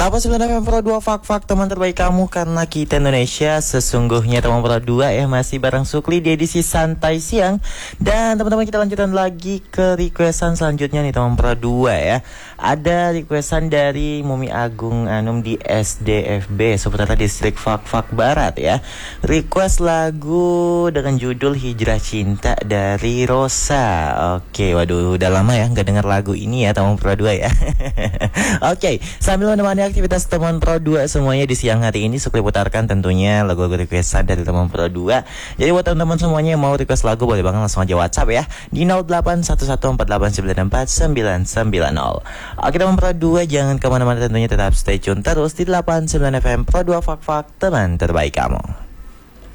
89 FM Pro 2 Fak teman terbaik kamu karena kita Indonesia sesungguhnya teman Pro 2 ya masih bareng Sukli di edisi santai siang. Dan teman-teman kita lanjutkan lagi ke requestan selanjutnya nih teman Pro 2 ya. Ada requestan dari Mumi Agung Anum di SDFB seputar distrik Fak Barat ya. Request lagu dengan judul Hijrah Cinta dari Rosa. Oke, waduh udah lama ya nggak dengar lagu ini ya teman Pro 2 ya. Oke, sambil menemani aktivitas teman Pro 2 semuanya di siang hari ini, Sukli putarkan tentunya lagu-lagu requestan dari teman Pro 2. Jadi buat teman-teman semuanya yang mau request lagu boleh banget langsung aja WhatsApp ya di 0811489990. Oke teman Pro 2, jangan kemana-mana tentunya, tetap stay tune terus di 89 FM Pro 2 Fak teman terbaik kamu.